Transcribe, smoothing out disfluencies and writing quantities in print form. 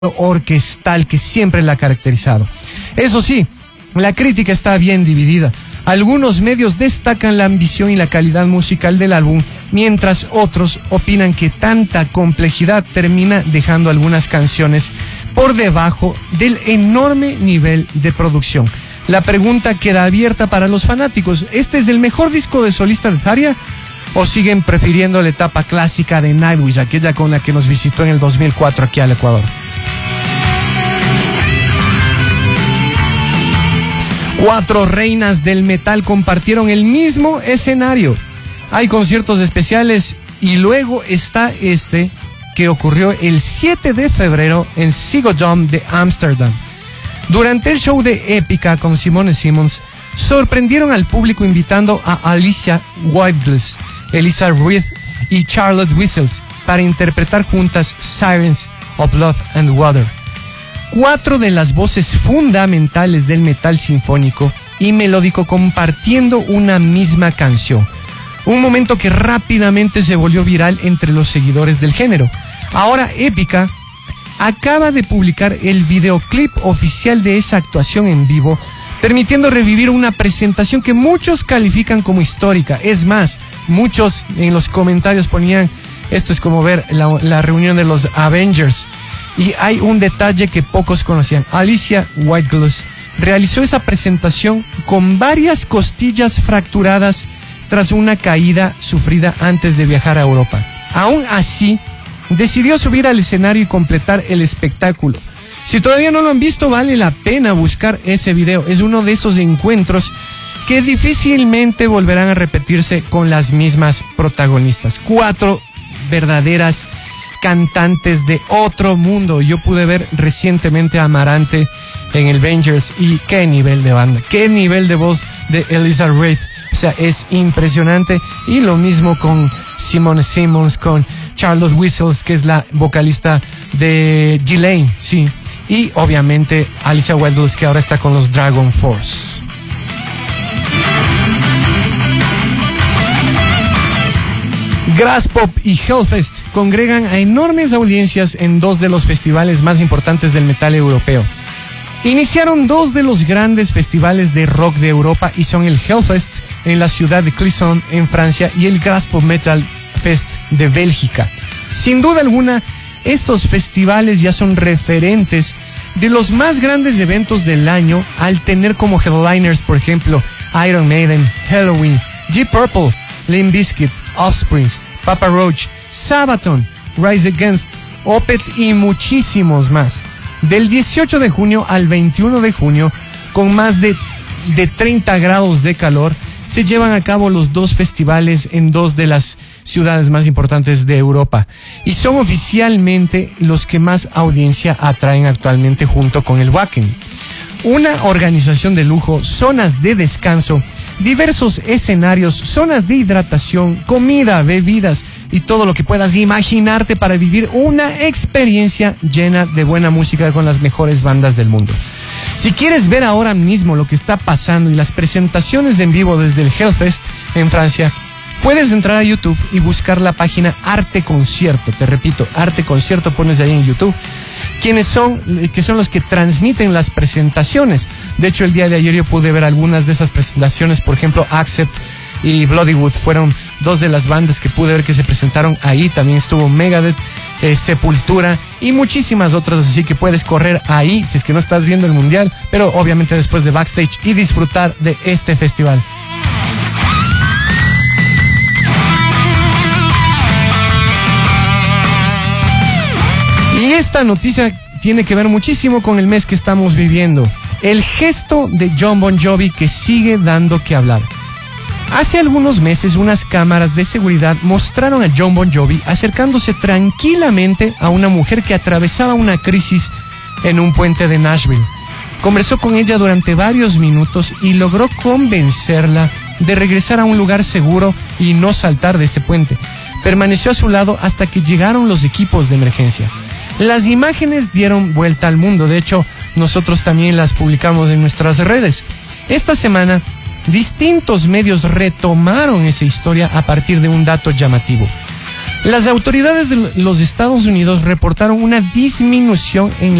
orquestal que siempre la ha caracterizado. Eso sí, la crítica está bien dividida. Algunos medios destacan la ambición y la calidad musical del álbum, mientras otros opinan que tanta complejidad termina dejando algunas canciones por debajo del enorme nivel de producción. La pregunta queda abierta para los fanáticos. ¿Este es el mejor disco de solista de Tarja? ¿O siguen prefiriendo la etapa clásica de Nightwish, aquella con la que nos visitó en el 2004 aquí al Ecuador? Cuatro reinas del metal compartieron el mismo escenario. Hay conciertos especiales y luego está este que ocurrió el 7 de febrero en Ziggo Dome de Ámsterdam. Durante el show de Épica con Simone Simons, sorprendieron al público invitando a Alicia Whiteglass, Elisa Reed y Charlotte Whistles para interpretar juntas Sirens of Blood and Water. Cuatro de las voces fundamentales del metal sinfónico y melódico compartiendo una misma canción. Un momento que rápidamente se volvió viral entre los seguidores del género. Ahora Épica acaba de publicar el videoclip oficial de esa actuación en vivo, permitiendo revivir una presentación que muchos califican como histórica. Es más, muchos en los comentarios ponían, esto es como ver la reunión de los Avengers. Y hay un detalle que pocos conocían. Alicia Whiteglass realizó esa presentación con varias costillas fracturadas tras una caída sufrida antes de viajar a Europa. Aún así, decidió subir al escenario y completar el espectáculo. Si todavía no lo han visto, vale la pena buscar ese video. Es uno de esos encuentros que difícilmente volverán a repetirse con las mismas protagonistas. Cuatro verdaderas cantantes de otro mundo. Yo pude ver recientemente a Amarante en el Avengers y qué nivel de banda, qué nivel de voz de Elisa Reed. O sea, es impresionante. Y lo mismo con Simone Simons, con Charlotte Whistles, que es la vocalista de Ghislaine, sí. Y obviamente Alicia Whiteglass, que ahora está con los Dragon Force. Graspop y Hellfest congregan a enormes audiencias en dos de los festivales más importantes del metal europeo. Iniciaron dos de los grandes festivales de rock de Europa y son el Hellfest en la ciudad de Clisson en Francia y el Graspop Metal Fest de Bélgica. Sin duda alguna, estos festivales ya son referentes de los más grandes eventos del año al tener como headliners, por ejemplo, Iron Maiden, Halloween, Deep Purple, Limp Bizkit, Offspring, Papa Roach, Sabaton, Rise Against, Opeth y muchísimos más. Del 18 de junio al 21 de junio, con más de 30 grados de calor, se llevan a cabo los dos festivales en dos de las ciudades más importantes de Europa y son oficialmente los que más audiencia atraen actualmente junto con el Wacken. Una organización de lujo, zonas de descanso, diversos escenarios, zonas de hidratación, comida, bebidas y todo lo que puedas imaginarte para vivir una experiencia llena de buena música con las mejores bandas del mundo. Si quieres ver ahora mismo lo que está pasando y las presentaciones en vivo desde el Hellfest en Francia, puedes entrar a YouTube y buscar la página Arte Concierto. Te repito, Arte Concierto, pones ahí en YouTube. Que son los que transmiten las presentaciones. De hecho, el día de ayer yo pude ver algunas de esas presentaciones. Por ejemplo, Accept y Bloodywood fueron dos de las bandas que pude ver que se presentaron ahí. También estuvo Megadeth, Sepultura y muchísimas otras. Así que puedes correr ahí si es que no estás viendo el mundial, pero obviamente después de backstage y disfrutar de este festival. Y esta noticia tiene que ver muchísimo con el mes que estamos viviendo. El gesto de Jon Bon Jovi que sigue dando que hablar. Hace algunos meses unas cámaras de seguridad mostraron a Jon Bon Jovi acercándose tranquilamente a una mujer que atravesaba una crisis en un puente de Nashville. Conversó con ella durante varios minutos y logró convencerla de regresar a un lugar seguro y no saltar de ese puente. Permaneció a su lado hasta que llegaron los equipos de emergencia. Las imágenes dieron vuelta al mundo. De hecho, nosotros también las publicamos en nuestras redes. Esta semana, distintos medios retomaron esa historia a partir de un dato llamativo. Las autoridades de los Estados Unidos reportaron una disminución en